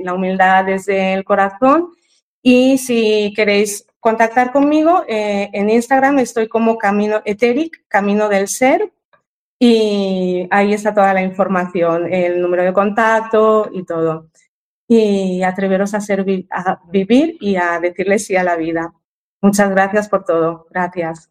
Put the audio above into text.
la humildad desde el corazón. Y si queréis contactar conmigo, en Instagram estoy como Camino Etheric, Camino del Ser, y ahí está toda la información, el número de contacto y todo. Y atreveros a vivir y a decirle sí a la vida. Muchas gracias por todo. Gracias.